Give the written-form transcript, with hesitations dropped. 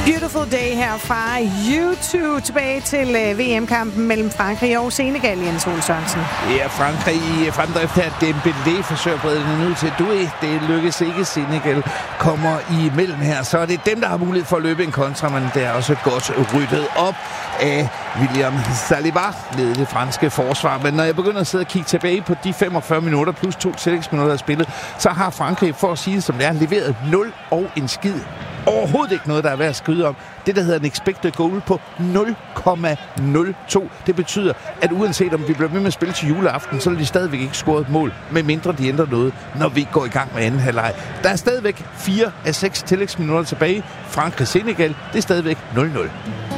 Beautiful Day her fra YouTube. Tilbage til VM-kampen mellem Frankrig og Senegal, Jens Ole Sørensen. Ja, Frankrig i fremdrift her. Dembélé forsøger at brede den ud til Doué. Det lykkes ikke. Senegal kommer imellem her. Så er det dem, der har mulighed for at løbe en kontra, men det er også godt ryddet op af William Saliba, ledet det franske forsvar. Men når jeg begynder at sidde og kigge tilbage på de 45 minutter plus 2 tillægsminutter af spillet, så har Frankrig, for at sige det som det er, leveret 0 og en skid. Overhovedet ikke noget, der er værd at skride om. Det, der hedder en expected goal på 0,02. Det betyder, at uanset om vi bliver ved med at spille til juleaften, så er de stadigvæk ikke scoret et mål, medmindre de ændrer noget, når vi går i gang med anden halvleg. Der er stadigvæk 4 af 6 tillægsminutter tilbage. Frankrig-Senegal, det er stadigvæk 0-0.